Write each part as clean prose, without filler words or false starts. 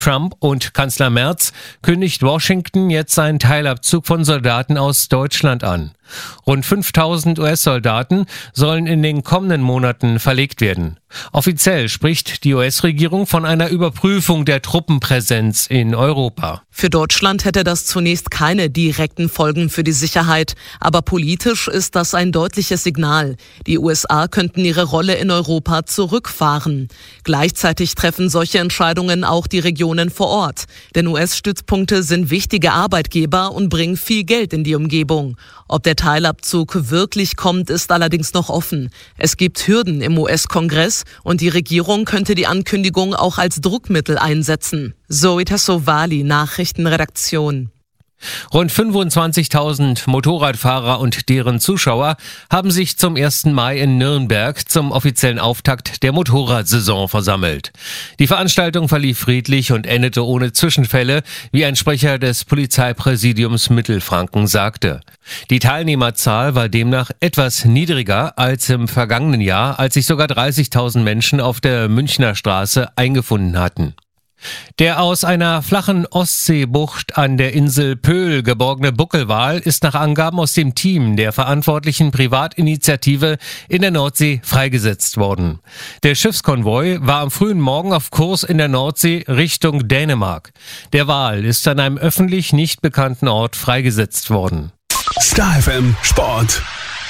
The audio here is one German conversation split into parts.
Trump und Kanzler Merz kündigt Washington jetzt einen Teilabzug von Soldaten aus Deutschland an. Rund 5000 US-Soldaten sollen in den kommenden Monaten verlegt werden. Offiziell spricht die US-Regierung von einer Überprüfung der Truppenpräsenz in Europa. Für Deutschland hätte das zunächst keine direkten Folgen für die Sicherheit, aber politisch ist das ein deutliches Signal. Die USA könnten ihre Rolle in Europa zurückfahren. Gleichzeitig treffen solche Entscheidungen auch die Regionen vor Ort. Denn US-Stützpunkte sind wichtige Arbeitgeber und bringen viel Geld in die Umgebung. Ob der Teilabzug wirklich kommt, ist allerdings noch offen. Es gibt Hürden im US-Kongress und die Regierung könnte die Ankündigung auch als Druckmittel einsetzen. Zoe Tassovali, Nachrichtenredaktion. Rund 25.000 Motorradfahrer und deren Zuschauer haben sich zum 1. Mai in Nürnberg zum offiziellen Auftakt der Motorradsaison versammelt. Die Veranstaltung verlief friedlich und endete ohne Zwischenfälle, wie ein Sprecher des Polizeipräsidiums Mittelfranken sagte. Die Teilnehmerzahl war demnach etwas niedriger als im vergangenen Jahr, als sich sogar 30.000 Menschen auf der Münchner Straße eingefunden hatten. Der aus einer flachen Ostseebucht an der Insel Pöhl geborgene Buckelwal ist nach Angaben aus dem Team der verantwortlichen Privatinitiative in der Nordsee freigesetzt worden. Der Schiffskonvoi war am frühen Morgen auf Kurs in der Nordsee Richtung Dänemark. Der Wal ist an einem öffentlich nicht bekannten Ort freigesetzt worden. Star FM Sport.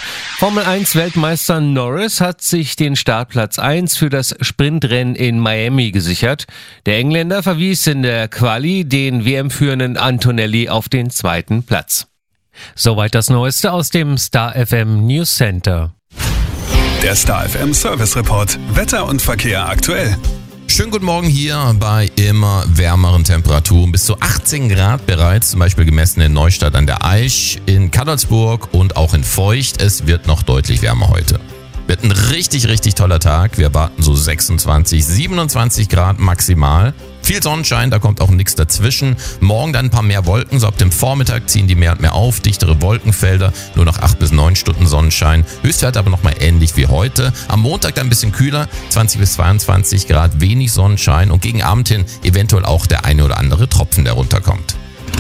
Formel-1-Weltmeister Norris hat sich den Startplatz 1 für das Sprintrennen in Miami gesichert. Der Engländer verwies in der Quali den WM-führenden Antonelli auf den 2. Platz. Soweit das Neueste aus dem Star FM News Center. Der Star FM Service Report. Wetter und Verkehr aktuell. Schönen guten Morgen hier bei immer wärmeren Temperaturen. Bis zu 18 Grad bereits, zum Beispiel gemessen in Neustadt an der Aisch, in Kadolsburg und auch in Feucht. Es wird noch deutlich wärmer heute. Wird ein richtig, richtig toller Tag. Wir erwarten so 26, 27 Grad maximal. Viel Sonnenschein, da kommt auch nichts dazwischen. Morgen dann ein paar mehr Wolken, so ab dem Vormittag ziehen die mehr und mehr auf. Dichtere Wolkenfelder, nur noch 8 bis 9 Stunden Sonnenschein. Höchstwert aber nochmal ähnlich wie heute. Am Montag dann ein bisschen kühler, 20 bis 22 Grad, wenig Sonnenschein und gegen Abend hin eventuell auch der eine oder andere Tropfen, der runterkommt.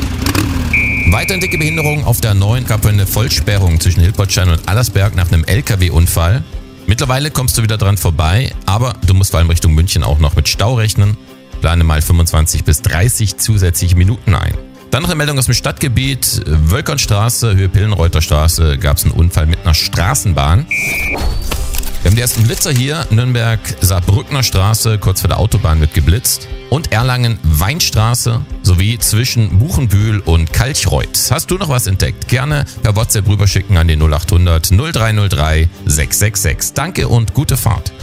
Weiterhin dicke Behinderung auf der neuen Kapelle, Vollsperrung zwischen Hilpertstein und Allersberg nach einem LKW-Unfall. Mittlerweile kommst du wieder dran vorbei, aber du musst vor allem Richtung München auch noch mit Stau rechnen. Plane mal 25 bis 30 zusätzliche Minuten ein. Dann noch eine Meldung aus dem Stadtgebiet. Wölkernstraße, Höhe Pillenreuther Straße, gab es einen Unfall mit einer Straßenbahn. Wir haben die ersten Blitzer hier. Nürnberg-Saarbrückner Straße, kurz vor der Autobahn wird geblitzt. Und Erlangen-Weinstraße sowie zwischen Buchenbühl und Kalchreuth. Hast du noch was entdeckt? Gerne per WhatsApp rüberschicken an den 0800 0303 666. Danke und gute Fahrt.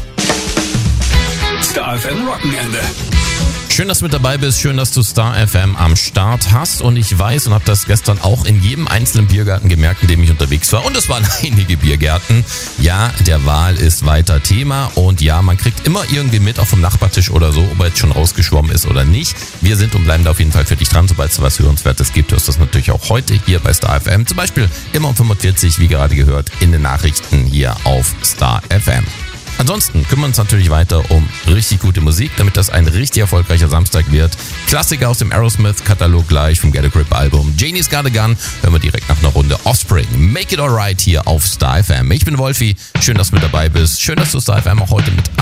Star FM Wochenende. Schön, dass du mit dabei bist. Schön, dass du Star FM am Start hast. Und ich weiß und habe das gestern auch in jedem einzelnen Biergarten gemerkt, in dem ich unterwegs war. Und es waren einige Biergärten. Ja, der Wal ist weiter Thema. Und ja, man kriegt immer irgendwie mit, auch vom Nachbartisch oder so, ob er jetzt schon rausgeschwommen ist oder nicht. Wir sind und bleiben da auf jeden Fall für dich dran. Sobald es was Hörenswertes gibt, hörst du das natürlich auch heute hier bei Star FM. Zum Beispiel immer um 45, wie gerade gehört, in den Nachrichten hier auf Star FM. Ansonsten kümmern wir uns natürlich weiter um richtig gute Musik, damit das ein richtig erfolgreicher Samstag wird. Klassiker aus dem Aerosmith-Katalog gleich vom Get a Grip-Album. Janie's Got a Gun hören wir direkt nach einer Runde Offspring. Make it alright hier auf Star FM. Ich bin Wolfi, schön, dass du mit dabei bist. Schön, dass du Star FM auch heute mit